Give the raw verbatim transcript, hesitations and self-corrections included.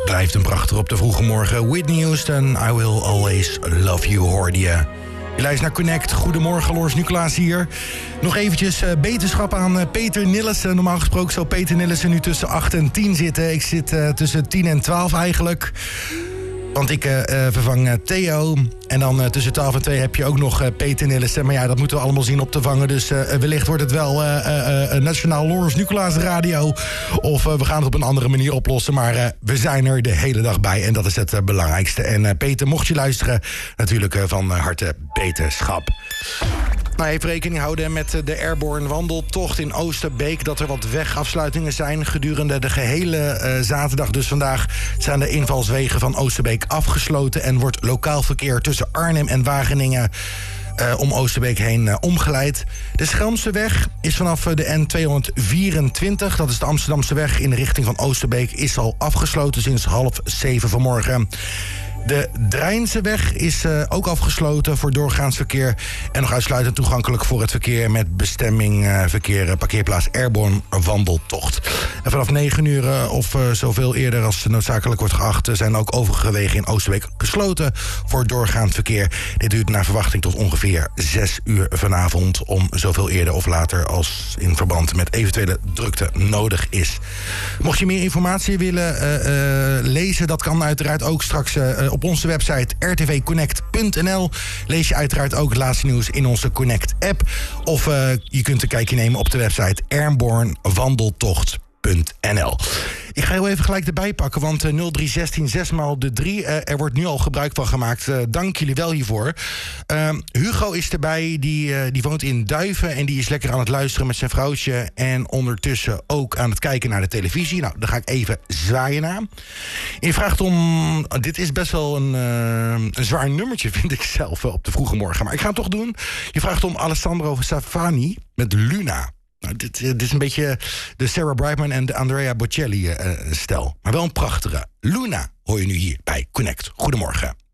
Blijft een prachtig op de vroege morgen. Whitney Houston, I Will Always Love You, hoorde je. Je luistert naar Connect. Goedemorgen, Loris Nicolaas hier. Nog eventjes uh, beterschap aan uh, Peter Nillissen. Normaal gesproken zou Peter Nillissen nu tussen acht en tien zitten. Ik zit uh, tussen tien en twaalf eigenlijk. Want ik uh, uh, vervang uh, Theo. En dan uh, tussen twaalf en twee heb je ook nog uh, Peter Nillissen. Maar ja, dat moeten we allemaal zien op te vangen. Dus uh, wellicht wordt het wel uh, uh, uh, Nationaal Loris Nicolaas Radio. Of uh, we gaan het op een andere manier oplossen. Maar uh, we zijn er de hele dag bij. En dat is het uh, belangrijkste. En uh, Peter, mocht je luisteren, natuurlijk uh, van uh, harte beterschap. Nou, even rekening houden met de Airborne wandeltocht in Oosterbeek. Dat er wat wegafsluitingen zijn gedurende de gehele uh, zaterdag. Dus vandaag zijn de invalswegen van Oosterbeek afgesloten. En wordt lokaal verkeer tussen Arnhem en Wageningen Uh, om Oosterbeek heen uh, omgeleid. De Schelmseweg is vanaf uh, de N tweehonderdvierentwintig... dat is de Amsterdamse weg in de richting van Oosterbeek... is al afgesloten sinds half zeven vanmorgen. De Drijnseweg is uh, ook afgesloten voor doorgaans verkeer... en nog uitsluitend toegankelijk voor het verkeer... met bestemming uh, verkeer uh, parkeerplaats Airborne wandeltocht. En vanaf negen uur uh, of uh, zoveel eerder als noodzakelijk wordt geacht... Uh, zijn ook overige wegen in Oosterbeek gesloten voor doorgaand verkeer. Dit duurt naar verwachting tot ongeveer zes uur vanavond... om zoveel eerder of later als in verband met eventuele drukte nodig is. Mocht je meer informatie willen uh, uh, lezen, dat kan uiteraard ook straks... Uh, op onze website r t v connect punt n l lees je uiteraard ook het laatste nieuws in onze Connect-app. Of uh, je kunt een kijkje nemen op de website airborne wandeltocht punt n l. Ik ga heel even gelijk erbij pakken, want uh, nul drie zestien zes maal de drie, uh, er wordt nu al gebruik van gemaakt. Uh, dank jullie wel hiervoor. Uh, Hugo is erbij, die, uh, die woont in Duiven en die is lekker aan het luisteren met zijn vrouwtje. En ondertussen ook aan het kijken naar de televisie. Nou, daar ga ik even zwaaien naar. Je vraagt om, dit is best wel een, uh, een zwaar nummertje, vind ik zelf, uh, op de vroege morgen. Maar ik ga het toch doen. Je vraagt om Alessandro Savani met Luna. Nou, dit, dit is een beetje de Sarah Brightman en de Andrea Bocelli uh, stijl. Maar wel een prachtige. Luna hoor je nu hier bij Connect. Goedemorgen.